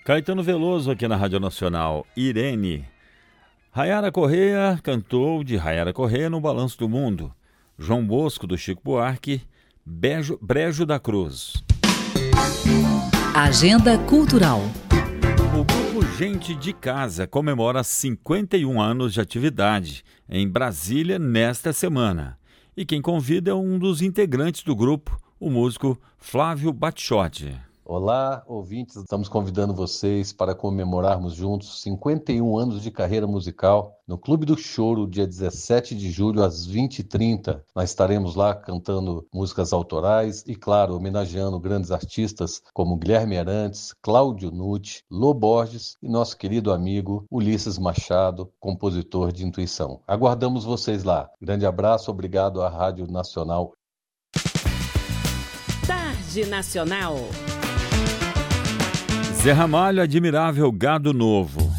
Caetano Veloso aqui na Rádio Nacional. Irene. Rayara Correia cantou de Rayara Correia no Balanço do Mundo. João Bosco, do Chico Buarque. Brejo da Cruz. Agenda Cultural. O grupo Gente de Casa comemora 51 anos de atividade em Brasília nesta semana. E quem convida é um dos integrantes do grupo, o músico Flávio Batchotti. Olá, ouvintes, estamos convidando vocês para comemorarmos juntos 51 anos de carreira musical no Clube do Choro, dia 17 de julho, às 20h30. Nós estaremos lá cantando músicas autorais e, claro, homenageando grandes artistas como Guilherme Arantes, Cláudio Nucci, Lô Borges e nosso querido amigo Ulisses Machado, compositor de Intuição. Aguardamos vocês lá. Grande abraço, obrigado à Rádio Nacional. Tarde Nacional. Zé Ramalho, Admirável Gado Novo.